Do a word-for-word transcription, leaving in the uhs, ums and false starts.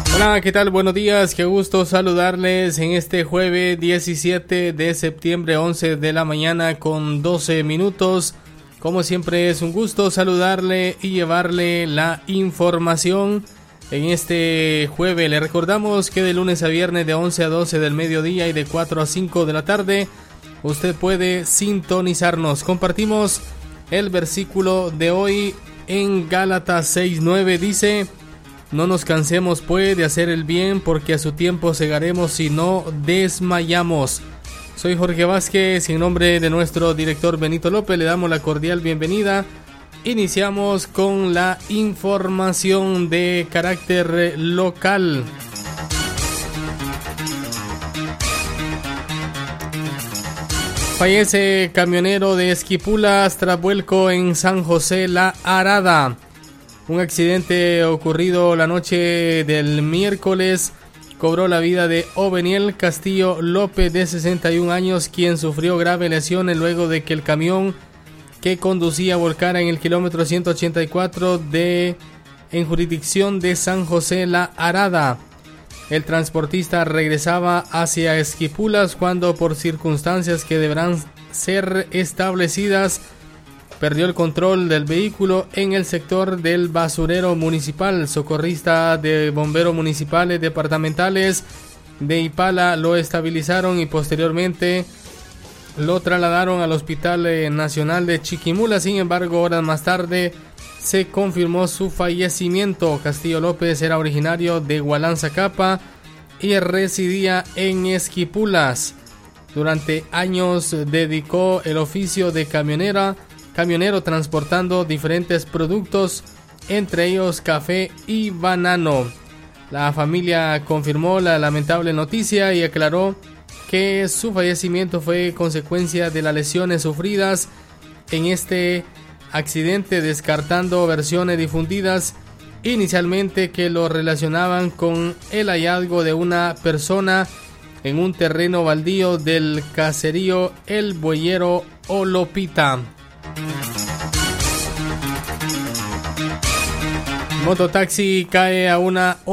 Hola, ¿qué tal? Buenos días, qué gusto saludarles en este jueves diecisiete de septiembre, once de la mañana con doce minutos. Como siempre es un gusto saludarle y llevarle la información en este jueves. Le recordamos que de lunes a viernes de once a doce del mediodía y de cuatro a cinco de la tarde usted puede sintonizarnos. Compartimos el versículo de hoy en Gálatas seis nueve, dice: no nos cansemos pues de hacer el bien, porque a su tiempo segaremos si no desmayamos. Soy Jorge Vázquez y en nombre de nuestro director Benito López le damos la cordial bienvenida. Iniciamos con la información de carácter local. Fallece camionero de Esquipulas tras vuelco en San José La Arada. Un accidente ocurrido la noche del miércoles cobró la vida de Oveniel Castillo López, de sesenta y un años, quien sufrió graves lesiones luego de que el camión que conducía volcara en el kilómetro ciento ochenta y cuatro de en jurisdicción de San José La Arada. El transportista regresaba hacia Esquipulas cuando, por circunstancias que deberán ser establecidas, perdió el control del vehículo en el sector del basurero municipal. Socorristas de bomberos municipales departamentales de Ipala lo estabilizaron y posteriormente lo trasladaron al Hospital Nacional de Chiquimula. Sin embargo, horas más tarde se confirmó su fallecimiento. Castillo López era originario de Hualanzacapa y residía en Esquipulas. Durante años dedicó el oficio de camionera camionero transportando diferentes productos, entre ellos café y banano. La familia confirmó la lamentable noticia y aclaró que su fallecimiento fue consecuencia de las lesiones sufridas en este accidente, descartando versiones difundidas inicialmente que lo relacionaban con el hallazgo de una persona en un terreno baldío del caserío El Bueyero o Lopita. Mototaxi cae a una